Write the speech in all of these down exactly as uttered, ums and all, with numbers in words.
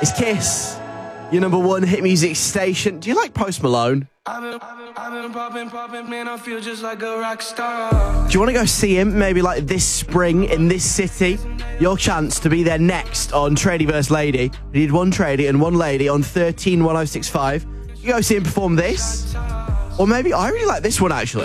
It's Kiss, your number one hit music station. Do you like Post Malone? I've been, I've been popping, popping, man, I feel just like a rock star. Do you want to go see him maybe like this spring in this city? Your chance to be there next on Tradie vs Lady. We need one tradie and one lady on thirteen one oh six five. You go see him perform this. Or maybe I really like this one actually.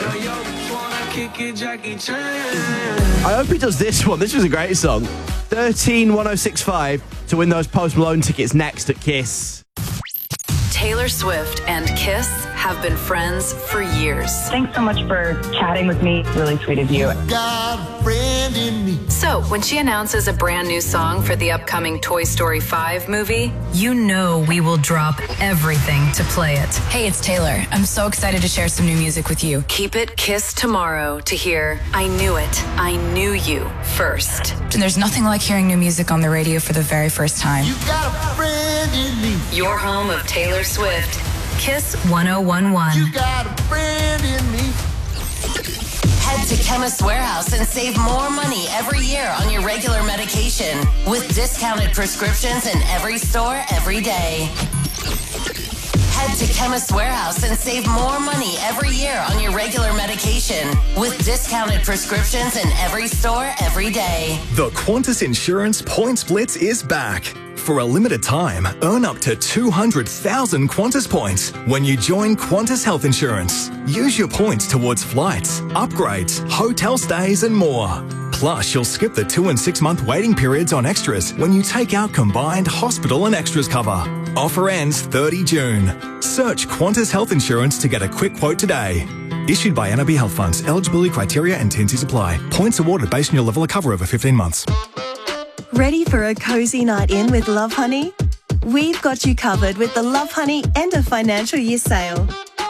I hope he does this one. This was a great song. thirteen one oh six five to win those Post Malone tickets next at Kiss. Taylor Swift and Kiss have been friends for years. Thanks so much for chatting with me. Really sweet of you. Got a friend in me. So, when she announces a brand new song for the upcoming Toy Story five movie, you know we will drop everything to play it. Hey, it's Taylor. I'm so excited to share some new music with you. Keep it Kiss tomorrow to hear I Knew It, I Knew You first. And there's nothing like hearing new music on the radio for the very first time. You got a friend in me. Your home of Taylor Swift. Kiss one oh one one. You got a friend in me. Head to Chemist Warehouse and save more money every year on your regular medication with discounted prescriptions in every store every day. Head to Chemist Warehouse and save more money every year on your regular medication with discounted prescriptions in every store every day. The Qantas Insurance Points Blitz is back. For a limited time, earn up to two hundred thousand Qantas points when you join Qantas Health Insurance. Use your points towards flights, upgrades, hotel stays and more. Plus, you'll skip the two and six month waiting periods on extras when you take out combined hospital and extras cover. Offer ends thirty June. Search Qantas Health Insurance to get a quick quote today. Issued by N R B Health Funds. Eligibility criteria and T N Cs apply. Points awarded based on your level of cover over fifteen months. Ready for a cozy night in with Love Honey? We've got you covered with the Love Honey end of financial year sale.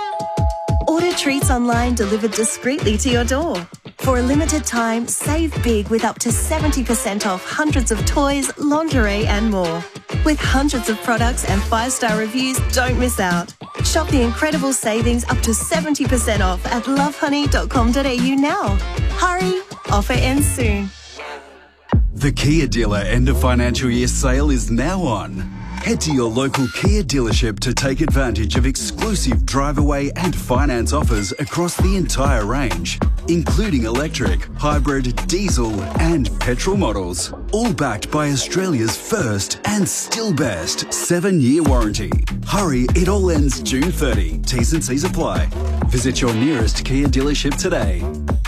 Order treats online delivered discreetly to your door. For a limited time, save big with up to seventy percent off hundreds of toys, lingerie and more. With hundreds of products and five-star reviews, don't miss out. Shop the incredible savings up to seventy percent off at love honey dot com dot a u now. Hurry, offer ends soon. The Kia Dealer end of financial year sale is now on. Head to your local Kia dealership to take advantage of exclusive drive-away and finance offers across the entire range, including electric, hybrid, diesel and petrol models, all backed by Australia's first and still best seven-year warranty. Hurry, it all ends June thirtieth. T's and C's apply. Visit your nearest Kia dealership today.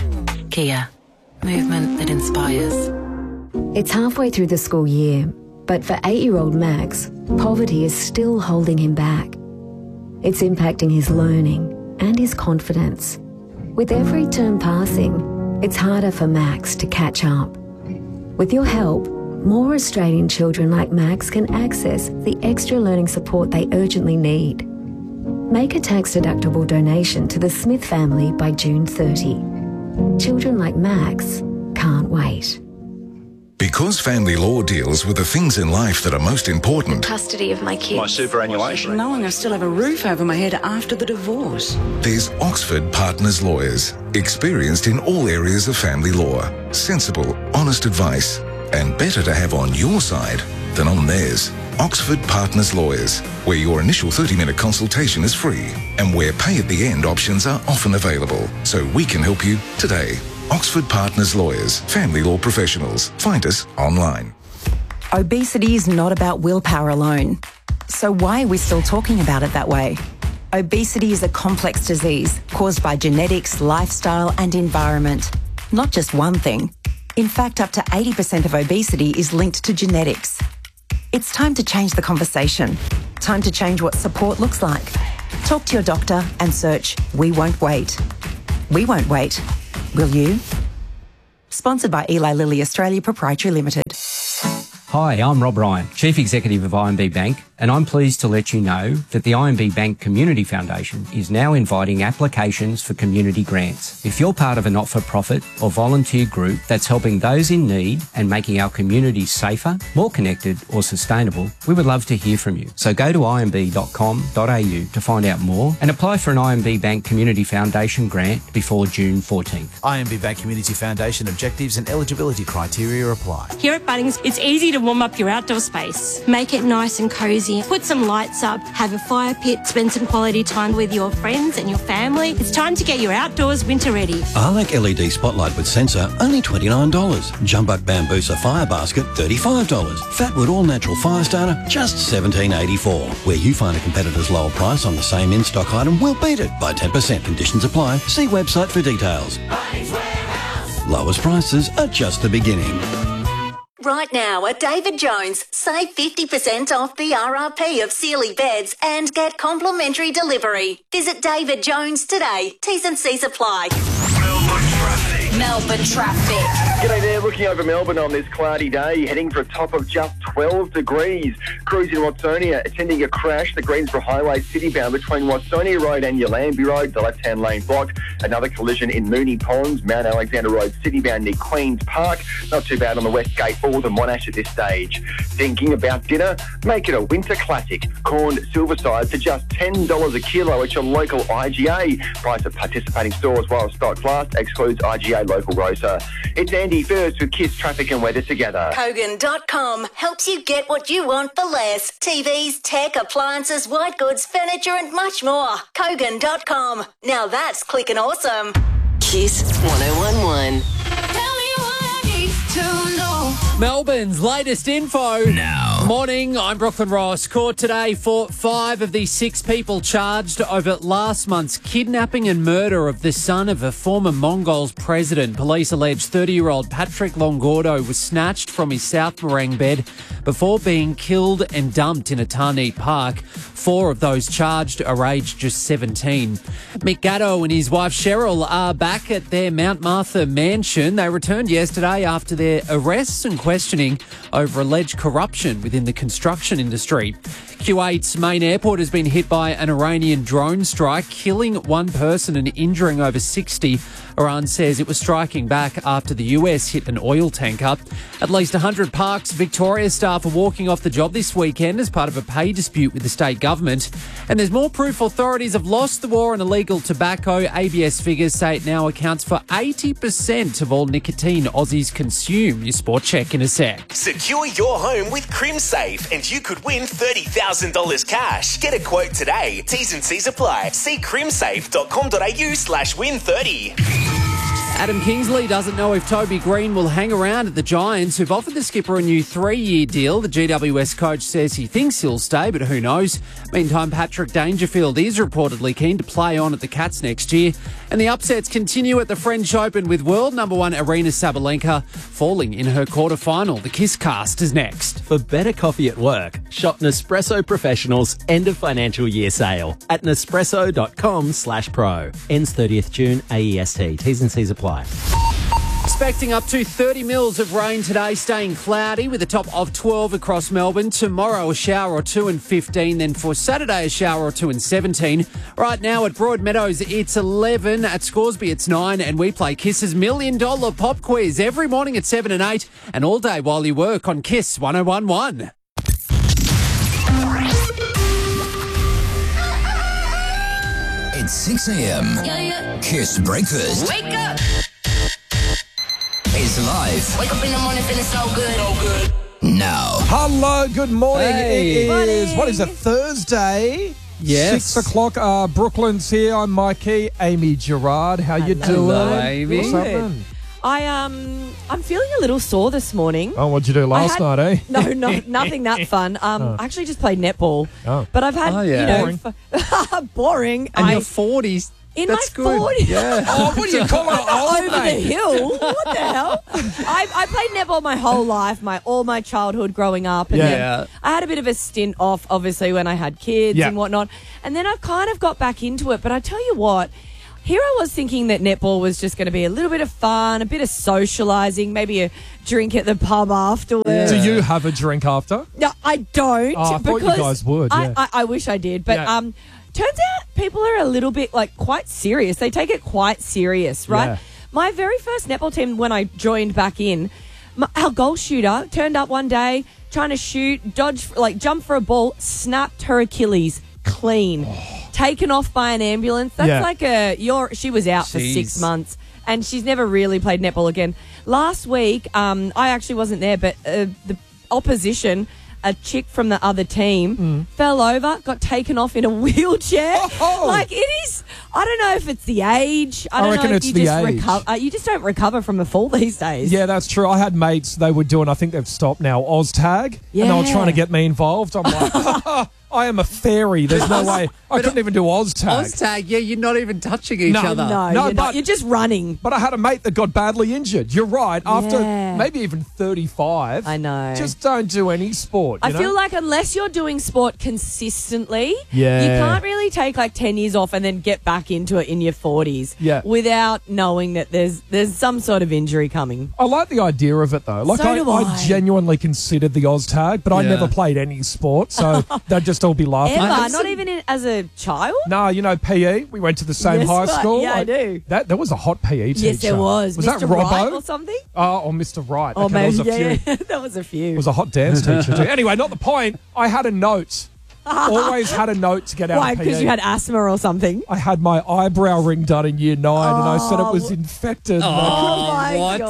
Kia. Movement that inspires. It's halfway through the school year, but for eight-year-old Max, poverty is still holding him back. It's impacting his learning and his confidence. With every term passing, it's harder for Max to catch up. With your help, more Australian children like Max can access the extra learning support they urgently need. Make a tax-deductible donation to the Smith family by June thirtieth. Children like Max can't wait. Because family law deals with the things in life that are most important. Custody of my kids. My superannuation. Knowing I still have a roof over my head after the divorce. There's Oxford Partners Lawyers, experienced in all areas of family law. Sensible, honest advice, and better to have on your side than on theirs. Oxford Partners Lawyers, where your initial thirty minute consultation is free and where pay at the end options are often available. So we can help you today. Oxford Partners Lawyers, family law professionals. Find us online. Obesity is not about willpower alone. So why are we still talking about it that way? Obesity is a complex disease caused by genetics, lifestyle and environment. Not just one thing. In fact, up to eighty percent of obesity is linked to genetics. It's time to change the conversation. Time to change what support looks like. Talk to your doctor and search We Won't Wait. We won't wait. Will you? Sponsored by Eli Lilly Australia Proprietary Limited. Hi, I'm Rob Ryan, Chief Executive of I M B Bank, and I'm pleased to let you know that the I M B Bank Community Foundation is now inviting applications for community grants. If you're part of a not-for-profit or volunteer group that's helping those in need and making our communities safer, more connected or sustainable, we would love to hear from you. So go to i m b dot com dot a u to find out more and apply for an I M B Bank Community Foundation grant before June fourteenth. I M B Bank Community Foundation objectives and eligibility criteria apply. Here at Bunnings, it's easy to to warm up your outdoor space. Make it nice and cozy. Put some lights up, have a fire pit, spend some quality time with your friends and your family. It's time to get your outdoors winter ready. Arlec L E D Spotlight with sensor, only twenty-nine dollars. Jumbuck Bambusa Fire Basket, thirty-five dollars. Fatwood All Natural Fire Starter, just seventeen eighty-four. Where you find a competitor's lower price on the same in-stock item, we'll beat it by ten percent. Conditions apply. See website for details. Lowest prices are just the beginning. Right now at David Jones, save fifty percent off the R R P of Sealy beds and get complimentary delivery. Visit David Jones today. T's and C's apply. Melbourne traffic. G'day there, looking over Melbourne on this cloudy day, heading for a top of just twelve degrees. Crews in Watsonia attending a crash, the Greensboro Highway citybound between Watsonia Road and Yallambee Road, the left-hand lane blocked. Another collision in Moonee Ponds, Mount Alexander Road citybound near Queen's Park. Not too bad on the West Gate or the Monash at this stage. Thinking about dinner? Make it a winter classic. Corned silverside for just ten dollars a kilo at your local I G A. Price at participating stores while stock lasts, excludes I G A local grocer. It's Andy First with Kiss Traffic and Weather together. Kogan dot com helps you get what you want for less. T Vs, tech, appliances, white goods, furniture and much more. Kogan dot com. Now that's clicking awesome. Kiss one oh one one. Melbourne's latest info. Now. Morning, I'm Brooklyn Ross. Court today for five of the six people charged over last month's kidnapping and murder of the son of a former Mongols president. Police allege thirty-year-old Patrick Longordo was snatched from his South Morang bed before being killed and dumped in a Tarneit park. Four of those charged are aged just seventeen. Mick Gatto and his wife Cheryl are back at their Mount Martha mansion. They returned yesterday after their arrests and questioning over alleged corruption within the construction industry. Kuwait's main airport has been hit by an Iranian drone strike, killing one person and injuring over sixty. Iran says it was striking back after the U S hit an oil tanker. At least one hundred Parks Victoria staff are walking off the job this weekend as part of a pay dispute with the state government. And there's more proof authorities have lost the war on illegal tobacco. A B S figures say it now accounts for eighty percent of all nicotine Aussies consume. Your sport check in a sec. Secure your home with CrimSafe and you could win thirty thousand dollars cash. Get a quote today. T's and C's apply. See crimsafe dot com dot a u slash win thirty. Adam Kingsley doesn't know if Toby Green will hang around at the Giants, who've offered the skipper a new three-year deal. The G W S coach says he thinks he'll stay, but who knows? Meantime, Patrick Dangerfield is reportedly keen to play on at the Cats next year. And the upsets continue at the French Open with world number one Aryna Sabalenka falling in her quarterfinal. The Kiss Cast is next. For better coffee at work, shop Nespresso Professional's end of financial year sale at nespresso dot com slash pro. Ends thirtieth June, A E S T. T's and C's apply. Expecting up to thirty mils of rain today, staying cloudy with a top of twelve across Melbourne. Tomorrow a shower or two and fifteen. Then for Saturday a shower or two and seventeen. Right now at Broadmeadows it's eleven. At Scoresby it's nine. And we play Kiss's Million Dollar Pop Quiz every morning at seven and eight. And all day while you work on Kiss one oh one one. It's six a.m. Yeah, yeah. Kiss Breakfast. Wake up. Is live. Wake up in the morning feeling so good. So good. Now. Hello, good morning. Hey. It is, Morning. what is it, Thursday? Yes. Six o'clock. Uh, Brooklyn's here. I'm Mikey. Amy Gerard. How you doing? Hello, Amy. What's up, man? I um I'm feeling a little sore this morning. Oh, what'd you do last had, night, eh? No, no, nothing that fun. Um, Oh. I actually just played netball. Oh. But I've had, Oh, yeah. you know, Boring. f- boring. And I, you're forties. in That's my good. forties. Yeah. Oh, what do you call it? Old, Over mate? the hill. What the hell? I, I played netball my whole life, my all my childhood growing up. And Yeah. then Yeah. I had a bit of a stint off, obviously, when I had kids Yeah. and whatnot. And then I've kind of got back into it. But I tell you what, here I was thinking that netball was just going to be a little bit of fun, a bit of socialising, maybe a drink at the pub afterwards. Do you have a drink after? No, I don't. Oh, I thought you because guys would, I, yeah. I, I wish I did, but Yeah. um, turns out people are a little bit like quite serious. They take it quite serious, right? Yeah. My very first netball team when I joined back in, my, our goal shooter turned up one day trying to shoot, dodge, like jump for a ball, snapped her Achilles clean, taken off by an ambulance. That's Yeah. like a you're. She was out for Jeez. six months. And she's never really played netball again. Last week, um, I actually wasn't there, but uh, the opposition, a chick from the other team, Mm. fell over, got taken off in a wheelchair. Oh. Like, it is, I don't know if it's the age. I I don't reckon know if it's you the just age. recover. Uh, you just don't recover from a fall these days. Yeah, that's true. I had mates, they were doing, I think they've stopped now, OzTag. And they were Yeah. trying to get me involved. I'm like, I am a fairy. There's no way. I couldn't even do OzTag. OzTag, yeah, you're not even touching each No, other. No, No, you're, not, but- you're just running. But I had a mate that got badly injured. You're right. After Yeah. maybe even thirty-five. I know. Just don't do any sport. You I know? feel like unless you're doing sport consistently, Yeah. you can't really take like ten years off and then get back into it in your forties Yeah. without knowing that there's there's some sort of injury coming. I like the idea of it though. Like So I, do I I. genuinely considered the OzTag, but I Yeah. never played any sport, so they'd just all be laughing. Ever, at not me. even in, as a child? No, you know P E. We went to the same Yes, high right. school. Yeah, I do. That there was a hot P E teacher. Yes, there was. Was Mister that Robbo? Wright or something? Oh, or Mister Wright. Or Okay, there was maybe, a few. yeah, that was a few. It was a hot dance teacher too. Anyway, not the point. I had a note. Always had a note to get out Why? of P E. Because you had asthma or something? I had my eyebrow ring done in year nine, and I said it was Oh. infected. Oh, my what?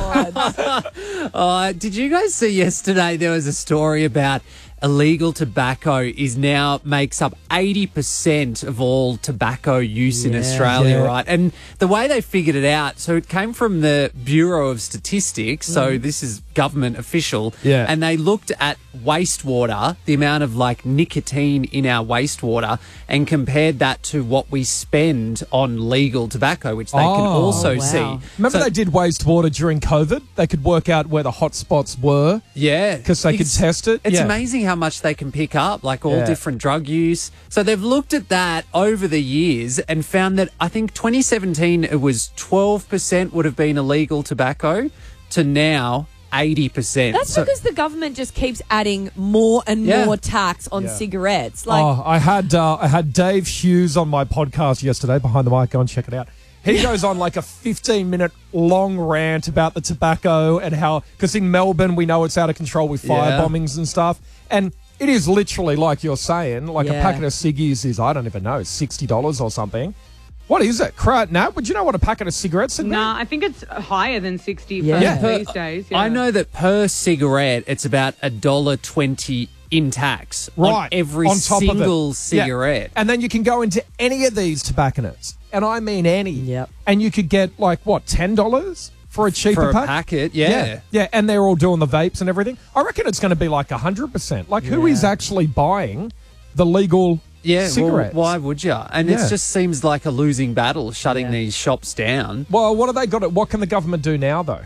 God. Uh, did you guys see yesterday there was a story about illegal tobacco is now makes up eighty percent of all tobacco use in Yeah. Australia, Yeah. right? And the way they figured it out, so it came from the Bureau of Statistics, so Mm. this is government official, Yeah. and they looked at wastewater, the amount of like nicotine in our wastewater, and compared that to what we spend on legal tobacco, which they can Oh, also wow. see. Remember So- they did wastewater during COVID? They could work out where the hot spots were. Yeah. Because they could It's- test it. It's Yeah. amazing how much they can pick up, like all Yeah. different drug use. So they've looked at that over the years and found that I think twenty seventeen it was twelve percent would have been illegal tobacco to now eighty percent. That's So- because the government just keeps adding more and Yeah. more tax on Yeah. cigarettes. Like, oh, I had uh, I had Dave Hughes on my podcast yesterday. Behind the mic, go and check it out. He goes on like a fifteen minute long rant about the tobacco and how, because in Melbourne we know it's out of control with fire Yeah. bombings and stuff, and it is literally like you're saying, like a Yeah. packet of ciggies is I don't even know sixty dollars or something. What is it? Crowd Nat, would you know what a packet of cigarettes would be? Nah, I think it's higher than sixty Yeah. for Yeah. these days. Yeah. I know that per cigarette it's about a dollar twenty in tax Right, on every on top single of it. Yeah. cigarette. And then you can go into any of these tobacconists, and I mean any. Yep. And you could get like what ten dollars for a cheaper For a pack? packet, yeah. yeah, yeah. And they're all doing the vapes and everything. I reckon it's going to be like a hundred percent. Like, who Yeah. is actually buying the legal Yeah, well, cigarettes? why would you? And Yeah. it just seems like a losing battle shutting Yeah. these shops down. Well, what have they got? What can the government do now, though?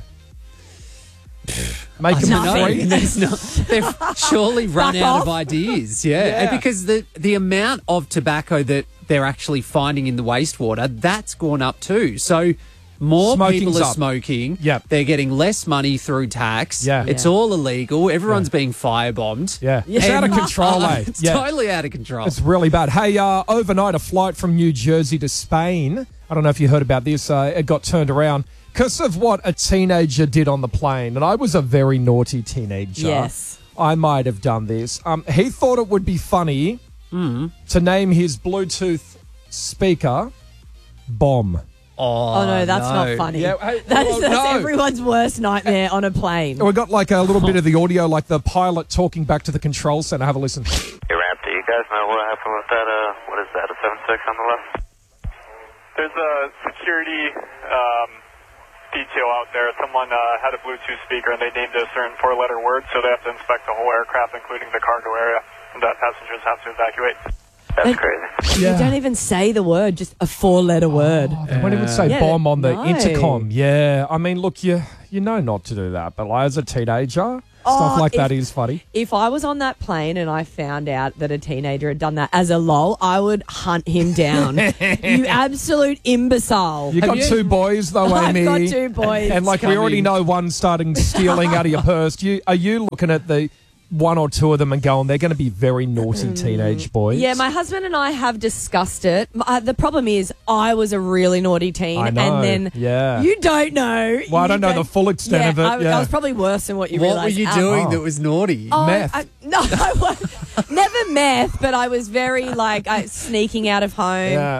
Make them No, free. there's not, they've surely run Back out off. of ideas. Yeah. Yeah. And because the, the amount of tobacco that they're actually finding in the wastewater, that's gone up too. So more Smoking's people are up. smoking. Yep. They're getting less money through tax. Yeah. It's Yeah. all illegal. Everyone's being firebombed. Yeah, it's out of And- control, Oh, mate. It's Yeah. totally out of control. It's really bad. Hey, uh, overnight, a flight from New Jersey to Spain. I don't know if you heard about this. Uh, it got turned around because of what a teenager did on the plane. And I was a very naughty teenager. Yes. I might have done this. Um, he thought it would be funny Mm. to name his Bluetooth speaker Bomb. Oh, oh no, that's no. not funny. Yeah, hey, that well, is that's no. everyone's worst nightmare on a plane. We got like a little bit of the audio, like the pilot talking back to the control center. Have a listen. Hey, Ramp, do you guys know what happened with that, uh, what is that, a seven six on the left? There's a security um, detail out there. Someone uh, had a Bluetooth speaker and they named it a certain four-letter word, so they have to inspect the whole aircraft, including the cargo area, and that passengers have to evacuate. That's They- crazy. You don't even say the word, just a four-letter word. They won't even say Yeah, bomb on the no. intercom. Yeah, I mean, look, you you know not to do that, but like, as a teenager, Oh, stuff like if- that is funny. If I was on that plane and I found out that a teenager had done that as a lol, I would hunt him down. You absolute imbecile. You got two boys though, I've Amy. got two boys. and like we already know one's starting stealing out of your purse. You are you looking at the one or two of them and going, they're going to be very naughty teenage boys? Yeah, my husband and I have discussed it. Uh, the problem is, I was a really naughty teen, I know, and then yeah. you don't know. Well, I You don't know the full extent yeah, of it, I, yeah. I was probably worse than what you What realised. were you Um, doing Oh. that was naughty? Oh, Meth. I, no, I was never meth, but I was very like I, sneaking out of home. Yeah.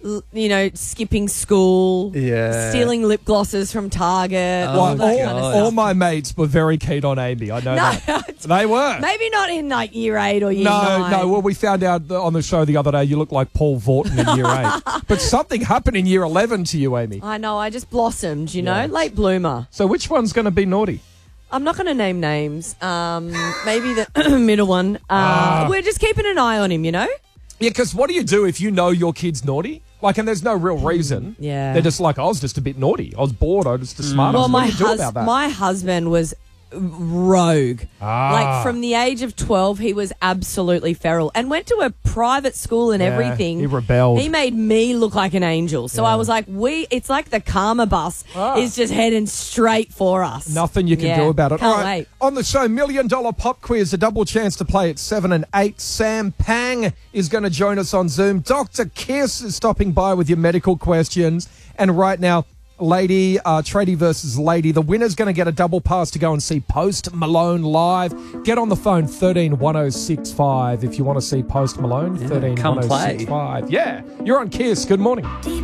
l- you know, skipping school, Yeah. stealing lip glosses from Target, all Well, that all, kind of all stuff. my mates were very keen on Amy. I know that. They were. Maybe not in like year eight or year No, nine. no. Well, we found out on the show the other day you look like Paul Vorton in year eight. But something happened in year eleven to you, Amy. I know, I just blossomed, you know, Yeah. late bloomer. So which one's going to be naughty? I'm not going to name names. Um, maybe the middle one. Uh, Ah. We're just keeping an eye on him, you know? Yeah, because what do you do if you know your kid's naughty? Like, and there's no real reason. Yeah. They're just like, I was just a bit naughty. I was bored. I was just a smart. Well, What my, do you do hus- about that? my husband was rogue. Ah. Like from the age of twelve, he was absolutely feral and went to a private school and Yeah, everything. he rebelled. He made me look like an angel. So Yeah. I was like, we, it's like the karma bus Ah. is just heading straight for us. Nothing you can Yeah, do about it. Can't All right, wait. on the show, Million Dollar Pop Quiz, a double chance to play at seven and eight. Sam Pang is going to join us on Zoom. Doctor Kiss is stopping by with your medical questions. And right now, Lady, uh, Tradie versus Lady. The winner's going to get a double pass to go and see Post Malone live. Get on the phone, thirteen one oh six five, if you want to see Post Malone. thirteen come one oh six five. Yeah, you're on Kiss. Good morning.